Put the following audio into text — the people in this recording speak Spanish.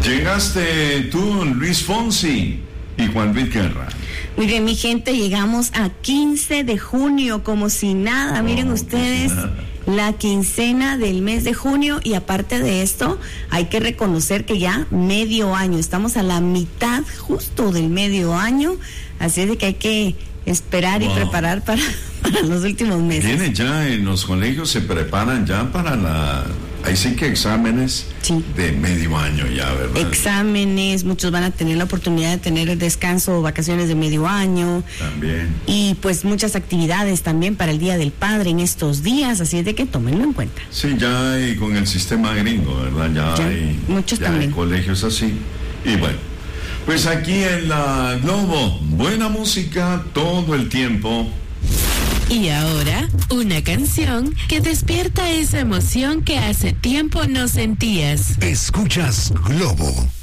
Llegaste tú, Luis Fonsi y Juan Luis Guerra. Muy bien, mi gente, llegamos a 15 de junio, como si nada. Miren ustedes, la quincena del mes de junio, y aparte de esto, hay que reconocer que ya medio año, estamos a la mitad justo del medio año, así es de que hay que esperar y preparar para los últimos meses. Viene ya en los colegios, se preparan ya para ahí sí que exámenes de medio año ya, ¿verdad? Exámenes, muchos van a tener la oportunidad de tener el descanso o vacaciones de medio año. También. Y pues muchas actividades también para el Día del Padre en estos días, así es de que tómenlo en cuenta. Sí, ya hay con el sistema gringo, ¿verdad? Ya hay muchos ya también. Hay colegios así. Y bueno, pues aquí en la Globo, buena música todo el tiempo. Y ahora, una canción que despierta esa emoción que hace tiempo no sentías. Escuchas Globo.